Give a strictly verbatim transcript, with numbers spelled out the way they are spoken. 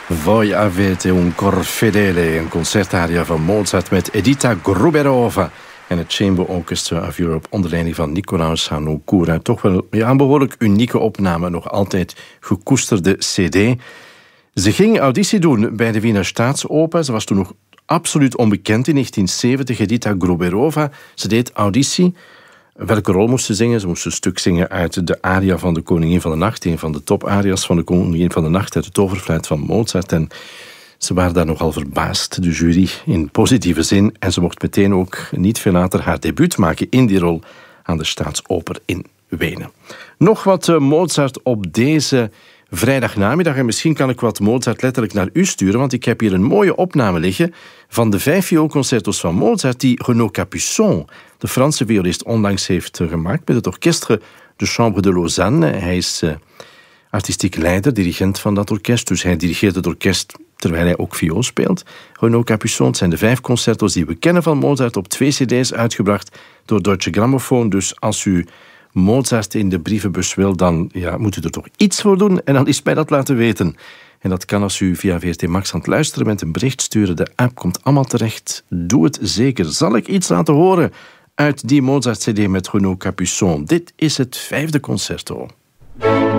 Voi avete un cor fedele, een concertaria van Mozart met Edita Gruberova en het Chamber Orchestra of Europe onder leiding van Nikolaus Hanukura. Toch wel ja, een behoorlijk unieke opname, nog altijd gekoesterde cd. Ze ging auditie doen bij de Wiener Staatsoper. Ze was toen nog absoluut onbekend in negentien zeventig, Edita Gruberova. Ze deed auditie. Welke rol moest ze zingen? Ze moest een stuk zingen uit de aria van de Koningin van de Nacht, een van de top-aria's van de Koningin van de Nacht uit de toverfluit van Mozart. En ze waren daar nogal verbaasd, de jury, in positieve zin. En ze mocht meteen ook niet veel later haar debuut maken in die rol aan de Staatsoper in Wenen. Nog wat Mozart op deze vrijdagnamiddag. En misschien kan ik wat Mozart letterlijk naar u sturen, want ik heb hier een mooie opname liggen van de vijf vioolconcertos van Mozart die Renaud Capuçon, de Franse violist, onlangs heeft gemaakt met het Orchestre de Chambre de Lausanne. Hij is uh, artistiek leider, dirigent van dat orkest, dus hij dirigeert het orkest terwijl hij ook viool speelt. Renaud Capuçon, het zijn de vijf concertos die we kennen van Mozart, op twee cd's uitgebracht door Deutsche Grammophon. Dus als u Mozart in de brievenbus wil, dan ja, moet u er toch iets voor doen en dan is mij dat laten weten. En dat kan als u via V R T Max aan het luisteren bent, een bericht sturen. De app komt allemaal terecht. Doe het zeker. Zal ik iets laten horen uit die Mozart-cd met Renaud Capuçon? Dit is het vijfde concerto.